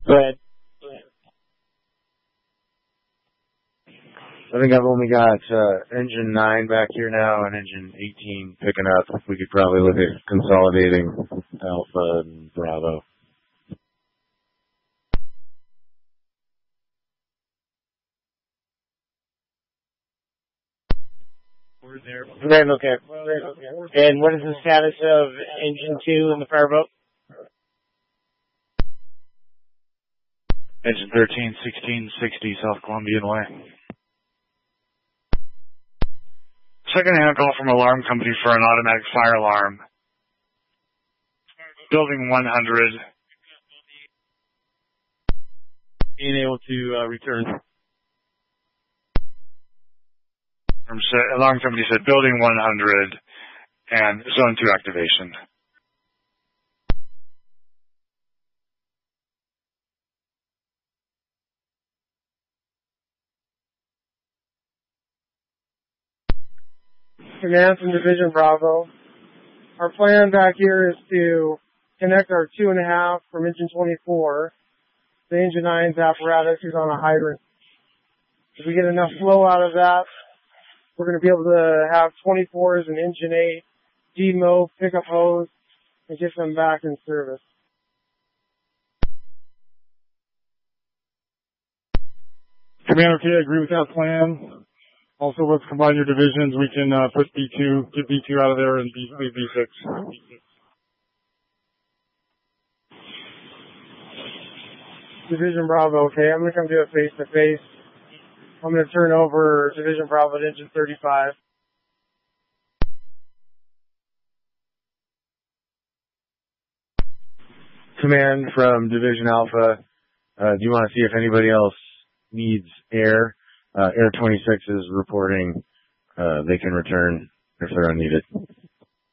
Go ahead. I think I've only got engine 9 back here now and engine 18 picking up. We could probably look at consolidating Alpha and Bravo. We're there. Okay. And what is the status of engine 2 in the fireboat? Engine 13, 1660 South Columbian Way. Second-hand call from alarm company for an automatic fire alarm. Building 100. Being able to return. Alarm company said building 100 and zone 2 activation. Command from Division Bravo. Our plan back here is to connect our 2.5 from engine 24. The engine 9's apparatus is on a hydrant. If we get enough flow out of that, we're going to be able to have 24s and engine 8 demo, pick up hose, and get them back in service. Commander K, I agree with that plan. Also, let's combine your divisions. We can put B2, get B2 out of there and leave B6. Division Bravo, okay, I'm going to come do it face to face. I'm going to turn over Division Bravo to engine 35. Command from Division Alpha. Do you want to see if anybody else needs air? Air 26 is reporting they can return if they're unneeded.